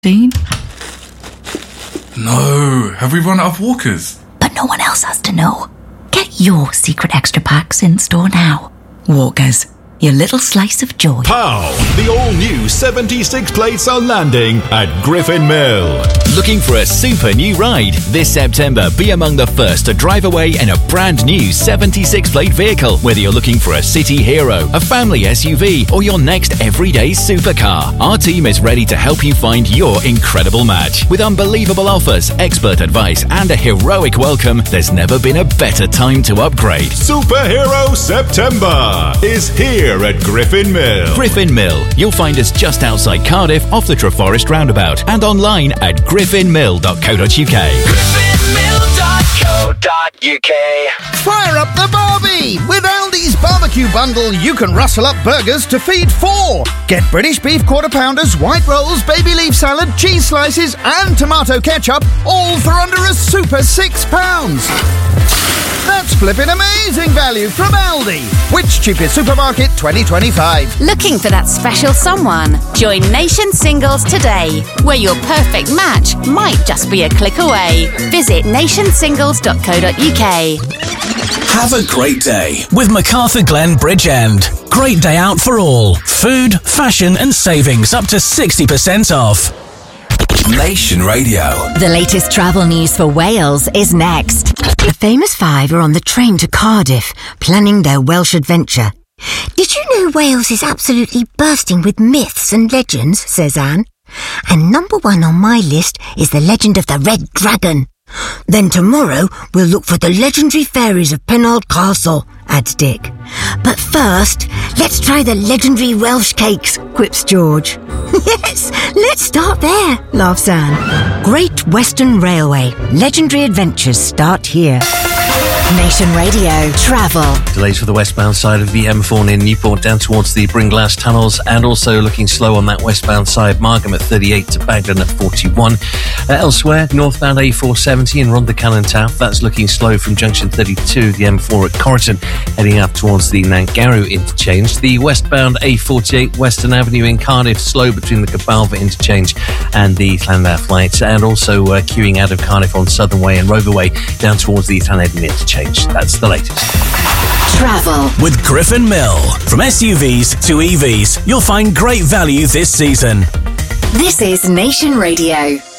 Dean? No, have we run out of walkers? But no one else has to know. Get your secret extra packs in store now. Walkers, your little slice of joy. Pow! The all-new 76 plates are landing at Griffin Mill. Looking for a super new ride? This September, be among the first to drive away in a brand new 76 plate vehicle. Whether you're looking for a city hero, a family SUV, or your next everyday supercar, our team is ready to help you find your incredible match. With unbelievable offers, expert advice, and a heroic welcome, there's never been a better time to upgrade. Superhero September is here at Griffin Mill. Griffin Mill. You'll find us just outside Cardiff off the Treforest roundabout and online at griffinmill.co.uk. griffinmill.co.uk. Fire up the Barbie! With Aldi's barbecue bundle, you can rustle up burgers to feed four. Get British beef quarter pounders, white rolls, baby leaf salad, cheese slices, and tomato ketchup, all for under a super £6. That's flipping amazing value from Aldi. Which cheapest supermarket 2025? Looking for that special someone? Join Nation Singles today, where your perfect match might just be a click away. Visit nationsingles.co.uk. Have a great day with MacArthur Glen Bridgend. Great day out for all. Food, fashion and savings up to 60% off. Nation Radio. The latest travel news for Wales is next. The famous five are on the train to Cardiff, planning their Welsh adventure. Did you know Wales is absolutely bursting with myths and legends, says Anne. And number one on my list is the legend of the Red Dragon. Then tomorrow we'll look for the legendary fairies of Penarth Castle, adds Dick. But first, let's try the legendary Welsh cakes, quips George. Yes, let's start there, laughs Anne. Great Western Railway. Legendary adventures start here. Nation Radio Travel. Delays for the westbound side of the M4 near Newport down towards the Bringlass tunnels, and also looking slow on that westbound side, Margam at 38 to Bagdon at 41. Elsewhere, northbound A470 in Rhondda Taff, that's looking slow from junction 32, the M4 at Corriton, heading up towards the Nangarrow interchange. The westbound A48 Western Avenue in Cardiff, slow between the Cabalva interchange and the Llandaff lights, and also queuing out of Cardiff on Southern Way and Roverway down towards the Llanedin interchange. That's the latest. Travel with Griffin Mill. From SUVs to EVs, you'll find great value this season. This is Nation Radio.